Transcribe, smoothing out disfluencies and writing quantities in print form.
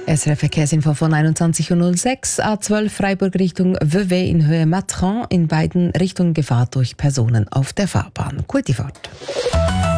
SRF Verkehrsinfo von 21.06 Uhr, A12 Freiburg Richtung Vevey in Höhe Matran, in beiden Richtungen Gefahr durch Personen auf der Fahrbahn. Gute Fahrt.